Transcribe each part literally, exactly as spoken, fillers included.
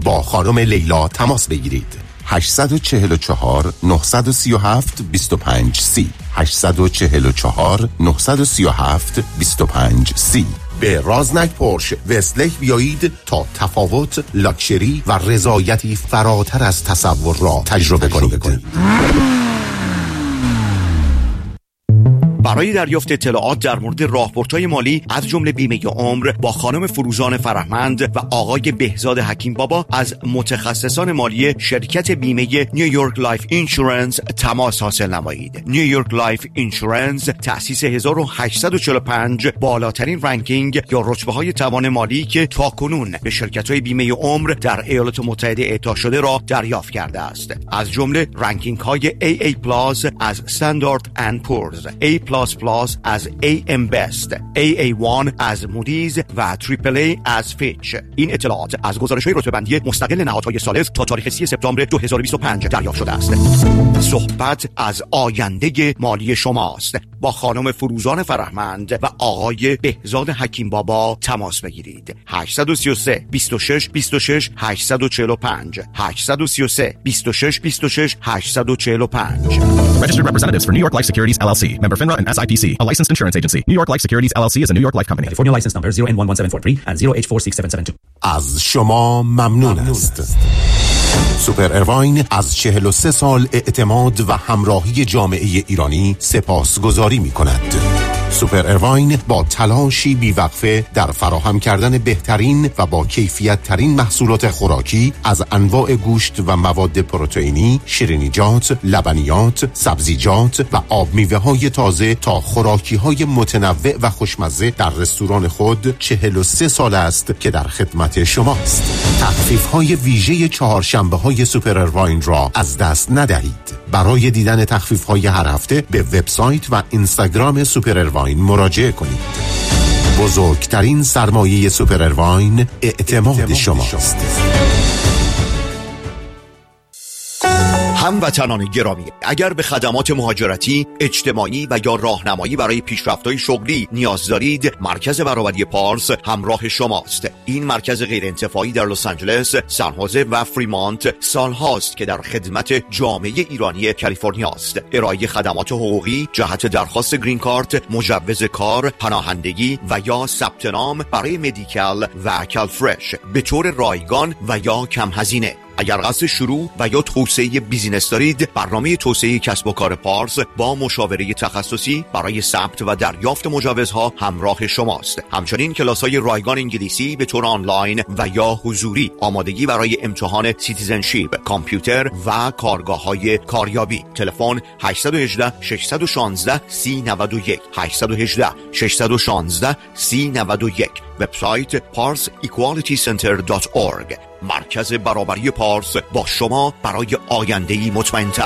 با خانم لیلا تماس بگیرید. هشت چهار چهار نه سه هفت دو پنج سی هشت چهار چهار نه سه هفت دو پنج سی. به رازنک پورش وستلیک بیایید تا تفاوت، لاکچری و رضایتی فراتر از تصور را تجربه کنید. برای دریافت اطلاعات در مورد راهبردهای مالی از جمله بیمه عمر با خانم فروزان فرهمند و آقای بهزاد حکیم بابا از متخصصان مالی شرکت بیمه نیویورک لایف اینشورنس تماس حاصل نمایید. نیویورک لایف اینشورنس تأسیس هزار و هشتصد و چهل و پنج، بالاترین رنکینگ یا رتبه های توان مالی که تاکنون به شرکت های بیمه عمر در ایالات متحده اعطا شده را دریافت کرده است. از جمله رنکینگ های ای ای پلاس از Standard and Poor's، A پلاس پلاس از ای ام Best، ای ای وان از مودیز و تریپل ای از فیچ. این اطلاعات از گزارش‌های رتبه‌بندی مستقل نهادهای ثالث تا تاریخ سی سپتامبر دو هزار و بیست و پنج دریافت شده است. صحبت از آینده مالی شماست. با خانم فروزان فرهمند و آقای بهزاد حکیم بابا تماس بگیرید. هشت سه سه بیست و شش بیست و شش هشتصد و چهل و پنج هشت سه سه بیست و شش بیست و شش هشتصد و چهل و پنج. Registered representatives for New York Life Securities L L C. Member FINRA and S I P C. A licensed insurance agency. New York Life Securities L L C is a New York Life company. California license number zero N one one seven four three and zero H four six seven seven two. از شما ممنون است. سوپر ارواین از چهل و سه سال اعتماد و همراهی جامعه ایرانی سپاسگزاری می کند. سوپر ارواین با تلاشی بیوقفه در فراهم کردن بهترین و با کیفیت ترین محصولات خوراکی از انواع گوشت و مواد پروتئینی، شیرینیجات، لبنیات، سبزیجات و آب میوه های تازه تا خوراکی های متنوع و خوشمزه در رستوران خود چهل و سه سال است که در خدمت شماست. تخفیف های ویژه چهارشنبه های سوپر ارواین را از دست ندهید. برای دیدن تخفیف های هر هفته به وبسایت و اینستاگرام سوپر ارواین مراجعه کنید. بزرگترین سرمایه سوپر ارواین اعتماد, اعتماد شماست. هموطنان گرامی، اگر به خدمات مهاجرتی، اجتماعی و یا راهنمایی برای پیشرفت‌های شغلی نیاز دارید، مرکز برابری پارس همراه شماست. این مرکز غیر انتفاعی در لس آنجلس، سان خوزه و فریمانت سالهاست که در خدمت جامعه ایرانی کالیفرنیا است. ارائه خدمات حقوقی جهت درخواست گرین کارت، مجوز کار، پناهندگی و یا ثبت نام برای مدیکال و کالفرش به طور رایگان و یا کم هزینه. اگر قصد شروع و یا توسعه بیزینس دارید، برنامه توسعه کسب و کار پارس با مشاوره تخصصی برای ثبت و دریافت مجوزها همراه شماست. همچنین کلاس‌های رایگان انگلیسی به طور آنلاین و یا حضوری، آمادگی برای امتحان سیتیزنشیپ، کامپیوتر و کارگاه‌های کاریابی. تلفن هشت یک هشت شش یک شش سه نه یک هشت یک هشت شش یک شش سه نه یک. وبسایت پارس ایکوالیتی سنتر دات اورگ. مرکز برابری پارس با شما برای آینده‌ای مطمئن‌تر.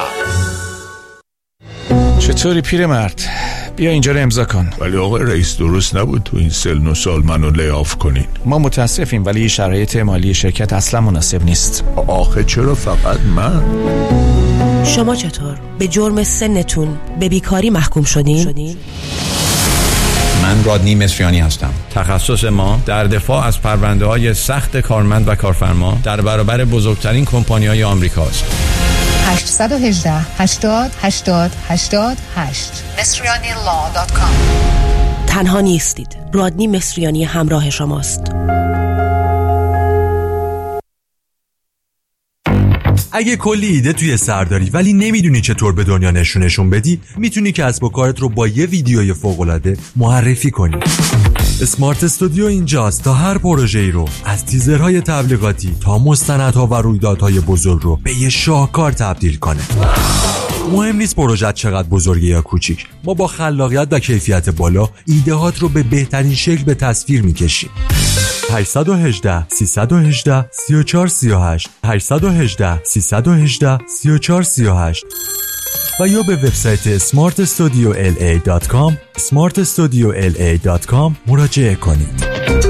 چطوری پیرمرد؟ بیا اینجا رو امضا کن. ولی آقای رئیس درست نبود تو این سن و سال منو لیاف کنین. ما متاسفیم ولی شرایط مالی شرکت اصلا مناسب نیست. آخه چرا فقط من؟ شما چطور؟ به جرم سنتون به بیکاری محکوم شدین؟ من رادنی مصریانی هستم. تخصص ما در دفاع از پرونده‌های سخت کارمند و کارفرما در برابر بزرگترین کمپانی‌های آمریکاست. هشت یک هشت هشتاد هشتاد هشتاد هشت مصریانی لا دات کام. تنها نیستید. رادنی مصریانی همراه شماست. اگه کلی ایده توی سر داری ولی نمیدونی چطور به دنیا نشونشون بدی، میتونی کسب و کارت رو با یه ویدیوی فوق‌العاده معرفی کنی. اسمارت استودیو اینجاست تا هر پروژه‌ای رو از تیزرهای تبلیغاتی تا مستندها و رویدادهای بزرگ رو به یه شاهکار تبدیل کنه. مهم نیست پروژه چقدر بزرگه یا کوچیک، ما با خلاقیت و کیفیت بالا ایده‌هات رو به بهترین شکل به تصویر میکشیم. هشت یک هشت سه یک هشت سه چهار سه هشت هشت یک هشت سه یک هشت سه چهار سه هشت و یا به وبسایت اسمارت استودیو ال ای دات کام اسمارت استودیو ال ای دات کام مراجعه کنید.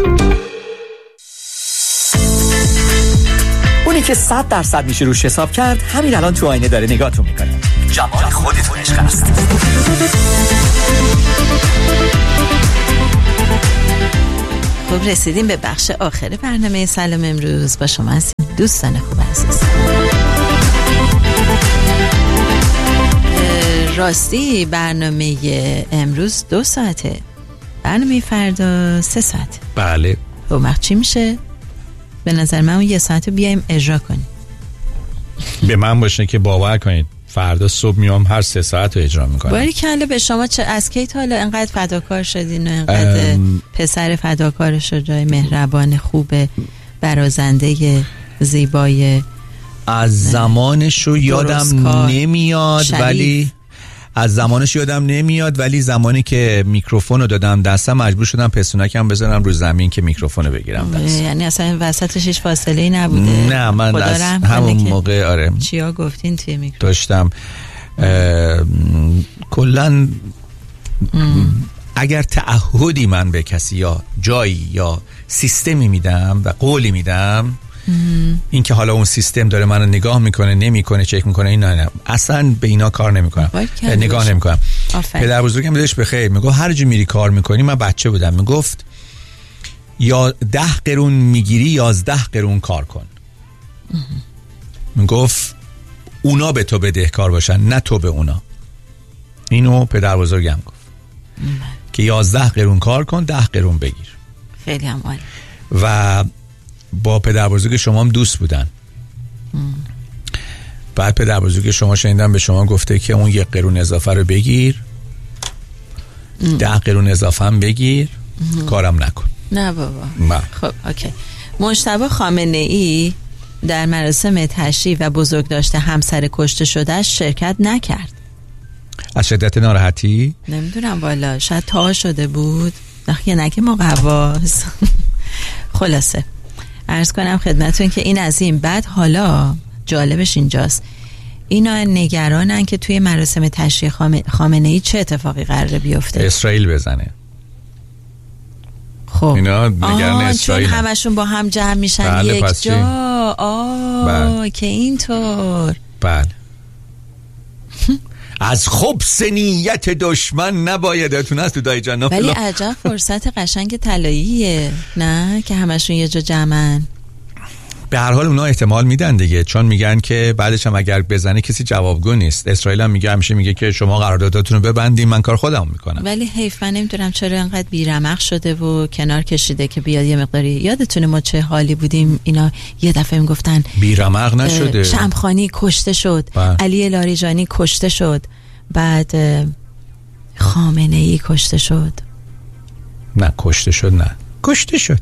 اونی که صد درصد میشه روش حساب کرد همین الان تو آینه داره نگاهتون میکنه. جمال خودتون عشق است. خب رسیدیم به بخش آخر برنامه سلام امروز. با شما هستیم. دوستان خوب عزیز. راستی برنامه امروز دو ساعته، برنامه فردا سه ساعته. بله. اون وقت چی میشه؟ به نظر من اون یه ساعت رو بیایم اجرا کنیم. به من باشه که باور کنید فردا صبح میام هر سه ساعت رو اجرا میکنم. باری کله به شما چه از کی تا حالا انقدر فداکار شدین و انقدر ام... پسر فداکار شجاع مهربان خوب برازنده زیبای از زمانش رو یادم نمیاد شریف. ولی از زمانش یادم نمیاد ولی زمانی که میکروفون رو دادم دستم مجبور شدم پستونکم بذارم رو زمین که میکروفون رو بگیرم دست. یعنی اصلا وسطش هیچ فاصله ای نبوده؟ نه من از همون موقع آره چیا گفتین توی میکروفون داشتم کلن اگر تعهدی من به کسی یا جایی یا سیستمی میدم و قولی میدم این که حالا اون سیستم داره منو نگاه میکنه نمیکنه چک میکنه این نه نه اصلا به اینا کار نمیکنم نگاه نمیکنم. پدر بزرگم بدش بخیر میگفت هر جا میری کار میکنی، من بچه بودم میگفت یا ده قرون میگیری یازده قرون کار کن. میگفت اونا به تو بدهکار باشن نه تو به اونا. اینو پدر بزرگم گفت که یازده قرون کار کن ده قرون بگیر. خیلی هم عالی. و با پدر بزرگ شما هم دوست بودن. ام. بعد پدر بزرگ شما شنیدم به شما گفته که اون یک قرون اضافه رو بگیر ام. ده قرون اضافه هم بگیر ام. کارم نکن. نه بابا ما. خب اوکی. مجتبی خامنه ای در مراسم تشییع و بزرگداشت همسر کشته شدهش شرکت نکرد. از شدت ناراحتی؟ نمیدونم والا، شاید تا شده بود نخیه نکه ما قواز. خلاصه عرض کنم خدمتون که این از این بعد حالا جالبش اینجاست اینا نگرانن که توی مراسم تشییع خامنه ای چه اتفاقی قراره بیفته. اسرائیل بزنه. خب اینا نگران اسرائیل چون همشون با هم جمع میشن بله یک جا. آه بله. که اینطور بله از خبث نیت دشمن نبایدتون است تو دای جناب. ولی عجب فرصت قشنگ طلاییه نه که همشون یه جا جمعن. به هر حال اونا احتمال میدن دیگه، چون میگن که بعدش هم اگر بزنه کسی جوابگو نیست. اسرائیل هم میگه همیشه میگه که شما قرارداداتون رو ببندین من کار خودم میکنم. ولی حیف من نمیدونم چرا انقدر بیرمق شده و کنار کشیده که بیاد یه مقداری. یادتونه ما چه حالی بودیم اینا یه دفعه میگفتن بیرمق نشده. شمخانی کشته شد با. علی لاریجانی کشته شد، بعد خامنه ای کشته شد. نه کشته شد نه کشته شد.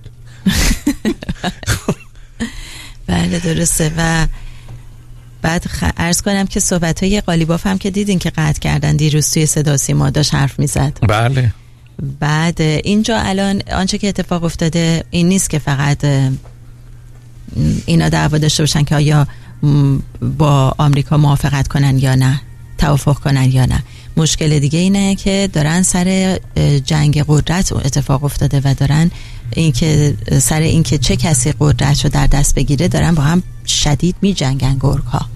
بله درسته. و بعد خ... عرض کنم که صحبت‌های قالیباف هم که دیدین که قطع کردن دیروز توی صدا سیما داشت حرف میزد. بله. بعد اینجا الان آنچه که اتفاق افتاده این نیست که فقط اینا دعوا داشته باشن که آیا با آمریکا موافقت کنن یا نه، توافق کنن یا نه. مشکل دیگه اینه که دارن سر جنگ قدرت اتفاق افتاده و دارن این که سر این که چه کسی قدرت رو در دست بگیره دارن با هم شدید می جنگن گرگ ها.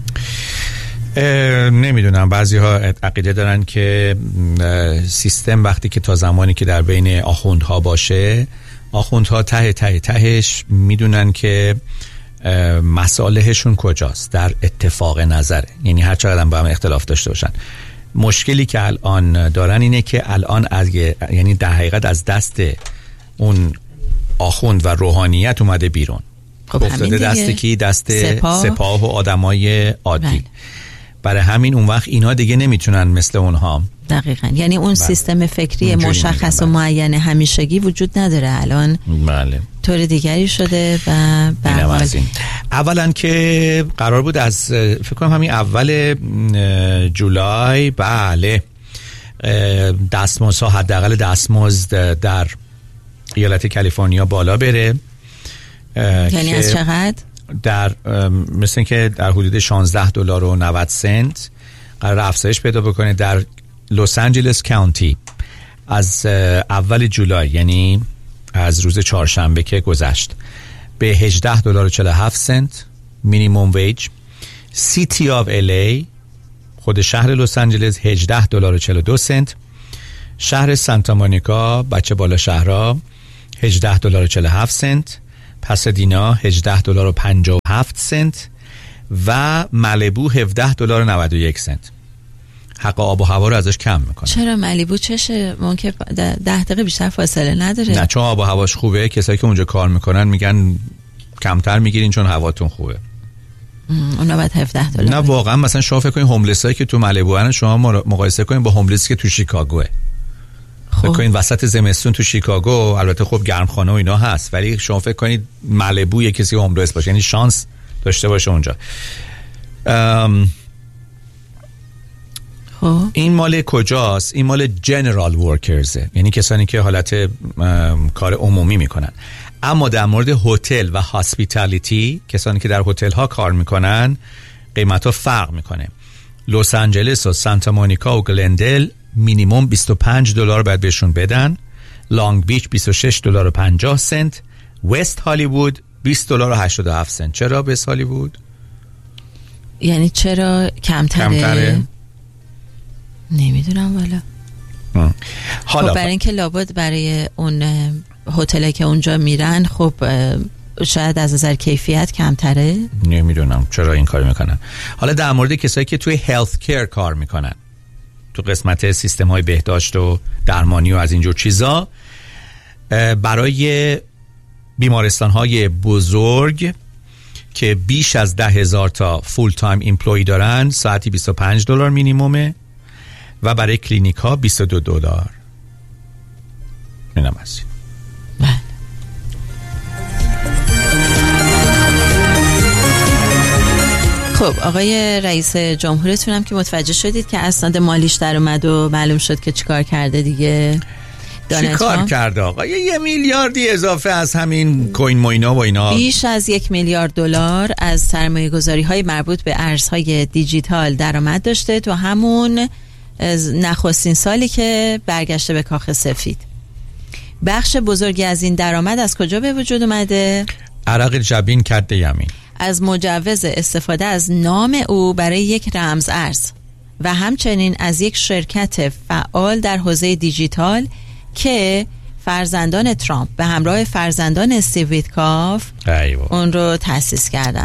نمیدونم، بعضی ها عقیده دارن که سیستم وقتی که تا زمانی که در بین آخوندها باشه، آخوندها ته ته تهش میدونن که مصالحشون کجاست، در اتفاق نظره، یعنی هر چقدر با هم اختلاف داشته باشن. مشکلی که الان دارن اینه که الان از یعنی در حقیقت از دست اون آخوند و روحانیت اومده بیرون. خب افتاده دست کی؟ دست سپاه, سپاه و آدمای عادی. بله. برای همین اون وقت اینا دیگه نمیتونن مثل اونها. دقیقاً، یعنی اون بله. سیستم فکری مشخص و معین همیشگی وجود نداره الان. بله. طور دیگری شده و به اولا که قرار بود از فکر کنم همین اول جولای بله دستمزد حداقل دستمزد در ایالت کالیفرنیا بالا بره. یعنی از چقدر؟ در مثل این که در حدود شانزده دلار و نود سنت قرار افزایش پیدا بکنه در لس آنجلس کانتی از اول جولای، یعنی از روز چهارشنبه که گذشت، به هجده دلار و چهل و هفت سنت مینیمم ویج. سیتی آف ال ای خود شهر لس آنجلس هجده دلار و چهل و دو سنت. شهر سانتا مونیکا بچه بالا شهرها هجده دلار و چهل و هفت سنت. پاسادینا هجده دلار و پنجاه و هفت سنت و مالیبو هفده دلار و نود و یک سنت. حق آب و هوا رو ازش کم میکنه. چرا مالیبو چشه؟ ممکن ده دقیقه بیشتر فاصله نداره. نه چون آب و هواش خوبه، کسایی که اونجا کار میکنن میگن کمتر میگیرین چون هواتون خوبه. اونا باید هفده دلار. نه واقعا مثلا شما فکر کنین هوملسایی که تو مالیبو هستن شما مقایسه کنین با هوملسی که تو شیکاگوه. فکر کنین وسط زمستون تو شیکاگو، البته خب گرمخانه و اینا هست، ولی شما فکر کنید مالیبو یه کسی هوملس باشه، یعنی شانس داشته باشه اونجا. ام این مال کجاست؟ این مال جنرال ورکرزه، یعنی کسانی که حالت کار عمومی میکنن. اما در مورد هتل و هاسپیتالیتی، کسانی که در هتل ها کار میکنن، قیمت ها فرق میکنه. لس آنجلس و سانتا مونیکا و گلندل مینیمم بیست و پنج دلار باید بهشون بدن. لانگ بیچ بیست و شش دلار و پنجاه سنت. وست هالیوود بیست دلار و هشتاد و هفت سنت. چرا وست هالیوود؟ یعنی چرا کمتره؟ کمتره؟ نمیدونم والا. حالا خب برای اینکه لابد برای اون هتلی که اونجا میرن خب شاید از نظر کیفیت کمتره. نمیدونم چرا این کار میکنن. حالا در مورد کسایی که توی هلت کیر کار میکنن، تو قسمت سیستم های بهداشت و درمانی و از اینجور چیزا، برای بیمارستان های بزرگ که بیش از ده هزار تا فول تایم ایمپلوی دارن ساعتی بیست و پنج دلار مینیمومه و برای کلینیک ها بیست و دو دلار. اینم هست. خب آقای رئیس جمهورتون هم که متوجه شدید که اسناد مالیش در اومد و معلوم شد که چیکار کرده دیگه. چیکار کرده آقا؟ یه میلیاردی اضافه از همین کوین موینا و اینا، بیش از یک میلیارد دلار از سرمایه گذاری های مربوط به ارزهای دیجیتال درآمد داشته تو همون نخستین سالی که برگشته به کاخ سفید. بخش بزرگی از این درآمد از کجا به وجود اومده؟ عرق جبین کرده یمین. از مجوز استفاده از نام او برای یک رمز ارز و همچنین از یک شرکت فعال در حوزه دیجیتال که فرزندان ترامپ به همراه فرزندان استیو ویتکاف اون رو تأسیس کردن.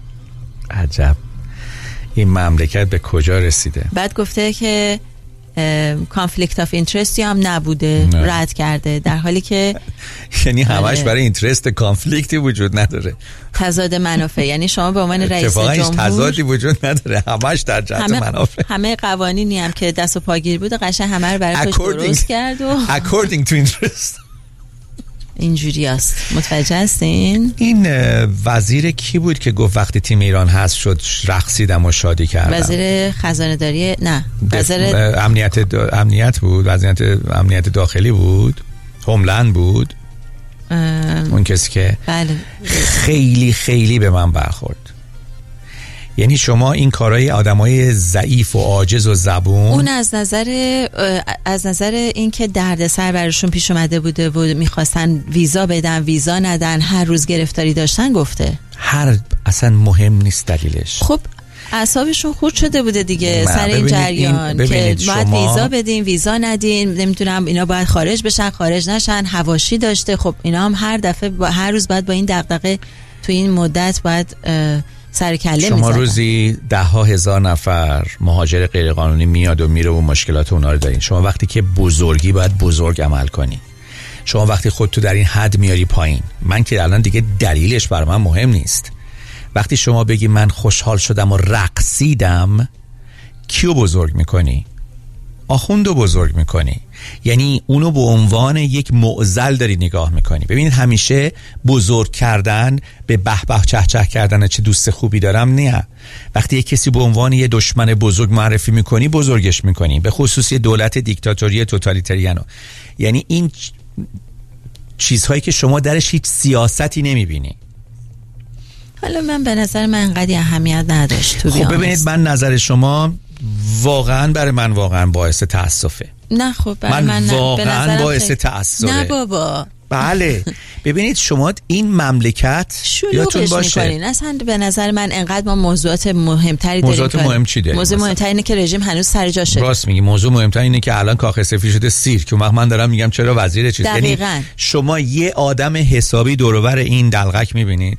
عجب، این مملکت به کجا رسیده؟ بعد گفته که کانفلیکت آف اینترستی هم نبوده، نه. رد کرده، در حالی که یعنی همش برای اینترست کانفلیکتی وجود نداره، تضاد منافع. یعنی شما به عنوان رئیس جمهور اتفاقا تضادی وجود نداره، همش در جهت همه منافع. همه قوانینی هم که دست و پاگیر بود قشنگ همه رو برای خودش درست کرد و according to interest اینجوری است. متوجه هستین؟ این وزیر کی بود که گفت وقتی تیم ایران هست شد رقصیدم و شادی کردم؟ وزیر خزانه داری نه وزیر امنیت دا... امنیت بود، وزارت امنیت داخلی بود، هوملند بود. ام... اون کسی که بله. خیلی خیلی به من برخورد. یعنی شما این کارهای آدمای ضعیف و عاجز و زبون، اون از نظر از نظر اینکه دردسر براشون پیش اومده بوده و میخواستن ویزا بدن ویزا ندن، هر روز گرفتاری داشتن، گفته هر اصلا مهم نیست دلیلش. خب اعصابشون خورد شده بوده دیگه سر این جریان این که باید ویزا بدین ویزا ندین، نمیدونم اینا باید خارج بشن خارج نشن، حواشی داشته. خب اینا هم هر دفعه با هر روز باید با این دغدغه تو این مدت باید سر کله شما میزدن. روزی ده ها هزار نفر مهاجر غیرقانونی میاد و میره و مشکلات اونا رو دارین. شما وقتی که بزرگی باید بزرگ عمل کنی. شما وقتی خودتو در این حد میاری پایین، من که الان دیگه دلیلش بر من مهم نیست، وقتی شما بگی من خوشحال شدم و رقصیدم، کیو بزرگ میکنی؟ آخوندو بزرگ میکنی. یعنی اونو به عنوان یک معضل داری نگاه میکنی. ببینید همیشه بزرگ کردن به به به چه چه کردن چه دوست خوبی دارم نه. وقتی یک کسی به عنوان یه دشمن بزرگ معرفی میکنی بزرگش میکنی، به خصوص یه دولت دیکتاتوری توتالیتریانو. یعنی این چیزهایی که شما درش هیچ سیاستی نمیبینی. حالا من به نظر من انقدر اهمیت نداشت تو خب ببینید من نظر شما واقعا برای من واقعا باعث تأسفه. نه خب برای من, من واقعا نه. باعث خیلی... تأسفه. نه بابا بله ببینید شما این مملکت یادتون باشه میکنین. اصلا به نظر من انقدر ما موضوعات مهمتری داریم. موضوعات مهم چی داریم؟ موضوع مهمتر اینه که رژیم هنوز سر جاشه. راست میگی. موضوع مهمتر اینه که الان کاخ سفید شده سیر که من دارم میگم چرا وزیر چیز. یعنی شما یه آدم حسابی دور و بر این دلغک میبینید؟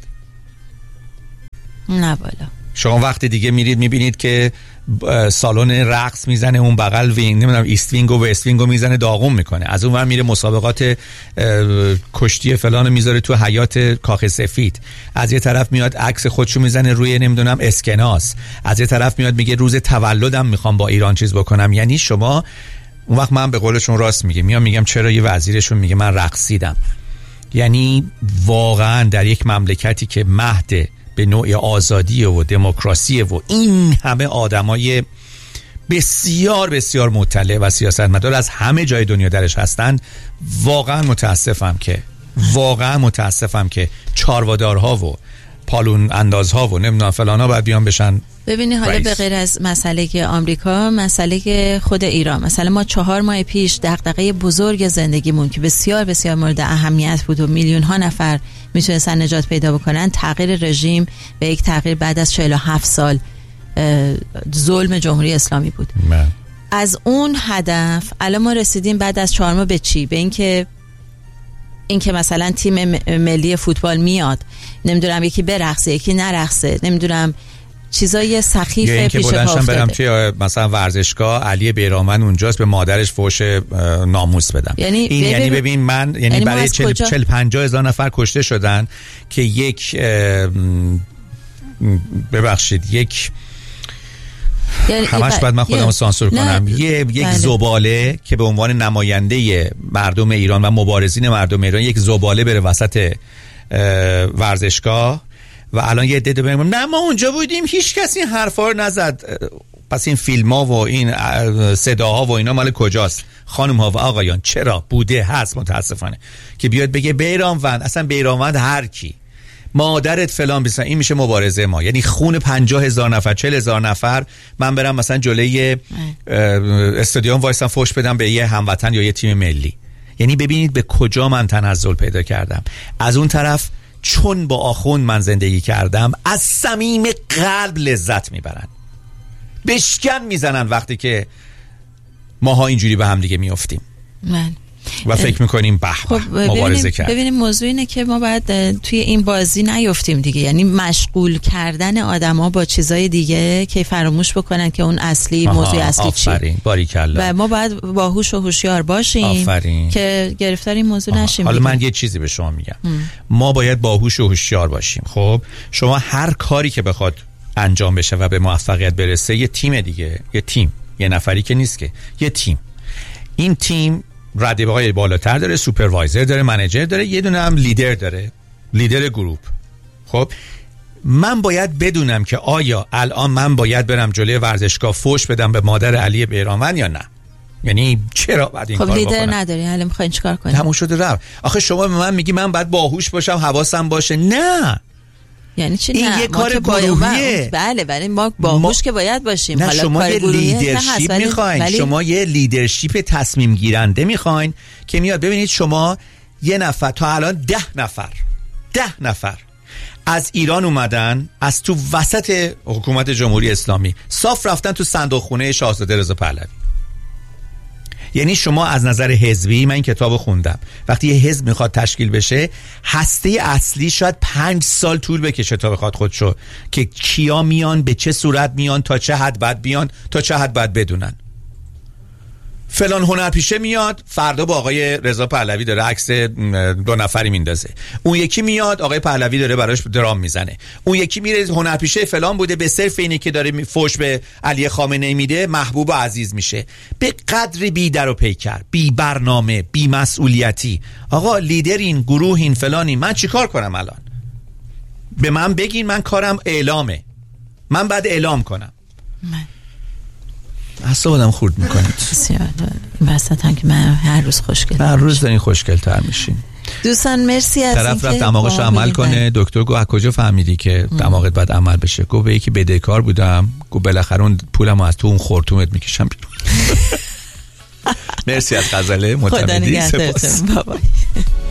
نه بالا. شما وقتی دیگه میرید میبینید که سالن رقص میزنه اون بغل وینگ نمیدونم ایست وینگ و وست وینگو میزنه داغون میکنه، از اون ور میره مسابقات کشتی فلان میذاره تو حیات کاخ سفید، از یه طرف میاد عکس خودشو میزنه روی نمیدونم اسکناس، از یه طرف میاد میگه روز تولدم میخوام با ایران چیز بکنم. یعنی شما اون وقت من به قولشون راست میگه میام میگم چرا یه وزیرشون میگه من رقصیدم. یعنی واقعا در یک مملکتی که مهد به نوع آزادی و دموکراسی و این همه آدمای بسیار بسیار مطلع و سیاستمدار از همه جای دنیا درش هستند، واقعا متاسفم که واقعا متاسفم که چاروادارها و پالون اندازها و نمیدونم فلانا باید بیان بشن. ببینی حالا به غیر از مسئله که آمریکا، مسئله خود ایران، مثلا ما چهار ماه پیش دغدغه بزرگ زندگیمون که بسیار بسیار مورد اهمیت بود و میلیون ها نفر میتونستن نجات پیدا بکنن، تغییر رژیم و یک تغییر بعد از چهل و هفت سال ظلم جمهوری اسلامی بود. من. از اون هدف الان ما رسیدیم بعد از چهار ماه به چی؟ به اینکه اینکه مثلا تیم ملی فوتبال میاد نمیدونم یکی برقصه یکی نرقصه، نمیدونم چیزای سخیف پیش پا افتاده. برم توی مثلا ورزشگاه علی بیرامن اونجاست به مادرش فوش ناموس بدم. یعنی این یعنی ببین من یعنی, یعنی برای چهل پنجاه هزار نفر کشته شدن که یک ببخشید یک یعنی همش بعد من خودم رو سانسور کنم یه یک زباله که به عنوان نماینده مردم ایران و مبارزین مردم ایران یک زباله بره وسط ورزشگاه و الان یه عده بگم نه ما اونجا بودیم هیچ کسی این حرفا رو نزد. پس این فیلم ها و این صداها و اینا مال کجاست خانم ها و آقایان؟ چرا بوده هست متاسفانه که بیاد بگه بیرانوند، اصلا بیرانوند هر کی مادرت فلان بیسن، این میشه مبارزه ما. یعنی خون پنجاه هزار نفر چهل هزار نفر من برم مثلا جلوی استادیوم وایسم فوش بدم به یه هموطن یا یه تیم ملی. یعنی ببینید به کجا من تنزل پیدا کردم. از اون طرف چون با آخوند من زندگی کردم از صمیم قلب لذت میبرن، بشکن میزنن وقتی که ماها اینجوری به هم دیگه میافتیم من و فکر میکنیم به خب مبارزه کرد. ببینیم موضوع اینه که ما باید توی این بازی نیفتیم دیگه، یعنی مشغول کردن آدما با چیزای دیگه که فراموش بکنن که اون اصلی موضوع اصلی چیه. آفرین باریکلا. و ما باید باهوش و هوشیار باشیم آفرین. که گرفتار این موضوع آها. نشیم. حالا من یه چیزی به شما میگم ام. ما باید باهوش و هوشیار باشیم. خب شما هر کاری که بخواد انجام بشه و به موفقیت برسه یه تیم دیگه، یه تیم، یه نفری که نیست که، یه تیم. این تیم ردیف‌های بالاتر داره، سوپروایزر داره، منیجر داره، یه دونه هم لیدر داره، لیدر گروپ. خب من باید بدونم که آیا الان من باید برم جلوی ورزشگاه فوش بدم به مادر علی بیرانوند یا نه. یعنی چرا باید این خب کار لیدر بکنم؟ نداری، حالا میخواین چیکار کنی؟ تموم شده رفت. آخه شما به من میگی من باید باهوش باشم، حواسم باشه. نه یعنی چی؟ این نه یه کار گروهیه. بله بله ما باهوش که باید باشیم. نه حالا شما یه لیدرشپ ولی... میخواین ولی... شما یه لیدرشپ تصمیم گیرنده میخواین که میاد ببینید شما یه نفر تا الان ده نفر ده نفر از ایران اومدن، از تو وسط حکومت جمهوری اسلامی صاف رفتن تو صندوق خونه شاهزاده رضا پهلوی. یعنی شما از نظر حزبی، من این کتابو خوندم، وقتی یه حزب میخواد تشکیل بشه هسته اصلی شاید پنج سال طول بکشه تا بخواد خودشو که کیا میان، به چه صورت میان، تا چه حد بعد بیان، تا چه حد بعد بدونن. فلان هنرپیشه میاد فردا با آقای رضا پهلوی داره عکس دو نفری میندازه، اون یکی میاد آقای پهلوی داره براش درام میزنه، اون یکی میره هنرپیشه فلان بوده به صرف اینه که داره فوش به علی خامنه‌ای میده محبوب و عزیز میشه. به قدری بی در و پیکر، بی برنامه، بی مسئولیتی. آقا لیدرین، گروهین، فلانی، من چیکار کنم الان؟ به من بگین، من کارم اعلامه، من بعد اعلام کنم. من اصلا آدم خورد میکنه. بسیار وسط هم که من هر روز خوشگل هر روز دارین خوشگل تر میشین. دوستان مرسی از طرف رفت دماغش عمل کنه. دکتر گفت از کجا فهمیدی که دماغت باید عمل بشه؟ گفت به یکی بدهکار بودم، گفت بالاخره اون پولمو از تو اون خورتومت میکشم بیرون. مرسی از غزله متمدی. خدا نگهدارتون. بابا.